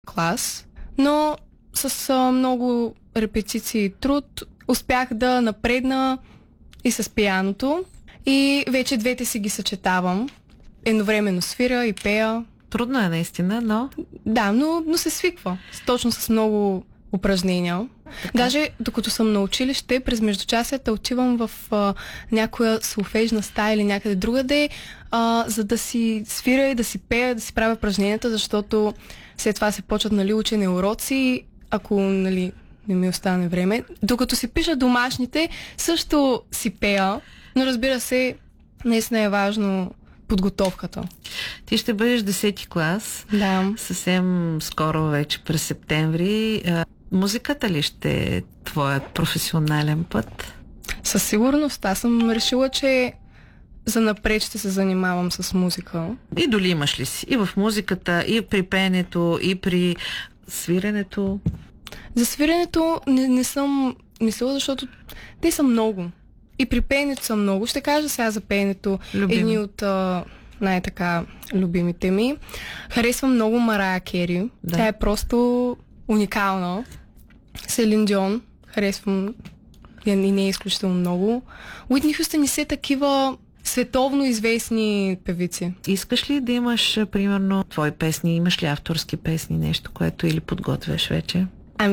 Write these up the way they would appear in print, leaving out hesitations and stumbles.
клас, но с много репетиции и труд успях да напредна и с пианото и вече двете си ги съчетавам. Едновременно свиря и пея. Трудно е наистина, но... Да, но се свиква. Точно с много упражнения. Така. Даже докато съм на училище, през междучасията отивам в някоя солфежна стая или някъде другаде, за да си свиря и да си пея, да си правя упражненията, защото след това се почват учени уроци, ако не ми остане време. Докато си пиша домашните, също си пея, но разбира се, наистина е важно подготовката. Ти ще бъдеш 10-ти клас. Да. Съвсем скоро вече през септември. Музиката ли ще е твоят професионален път? Със сигурност. Аз съм решила, че занапред ще се занимавам с музика. Идоли имаш ли си? И в музиката, и при пеенето, и при свиренето? За свиренето не съм мислила, защото те са много. И при пеенето са много. Ще кажа сега за пеенето. Едни от най-така любимите ми. Харесвам много Марая Кери. Да. Тя е просто уникална. Селин Дион. Харесвам и не е изключително много. Уитни Хюстън не са такива световно известни певици. Искаш ли да имаш, примерно, твои песни? Имаш ли авторски песни, нещо, което или подготвяш вече?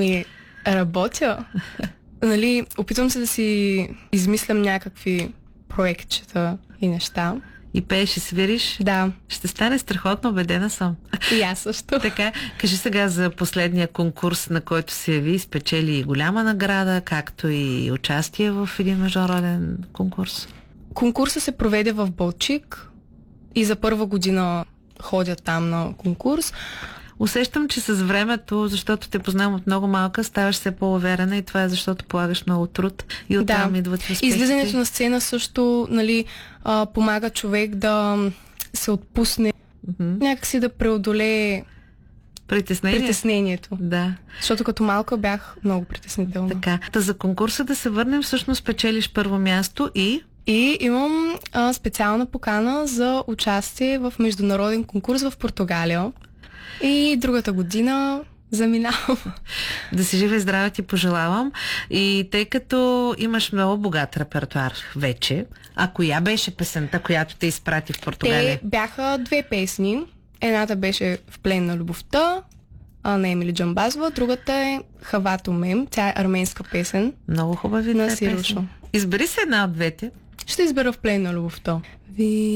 Работя. Опитвам се да си измислям някакви проектчета и неща. И пееш и свириш? Да. Ще стане страхотно, убедена съм. И аз също. Така, кажи сега за последния конкурс, на който се яви, спечели голяма награда, както и участие в един международен конкурс. Конкурсът се проведе в Балчик и за първа година ходя там на конкурс. Усещам, че с времето, защото те познавам от много малка, ставаш все по-уверена и това е защото полагаш много труд и оттам идват успехите. Излизането на сцена също помага човек да се отпусне, някакси да преодолее притеснението. Да. Защото като малка бях много притеснителна. Така. За конкурса да се върнем, всъщност печелиш първо място и имам специална покана за участие в международен конкурс в Португалия. И другата година заминавам. Да си жива и здраве ти пожелавам. И тъй като имаш много богат репертуар вече, а коя беше песента, която те изпрати в Португалия? Те бяха две песни. Едната беше В плен на любовта на Емили Джамбазова, другата е Хавато Мем. Тя е арменска песен. Много хубави на Сирушо. Избери се една от двете. Ще избера В плен на любовта.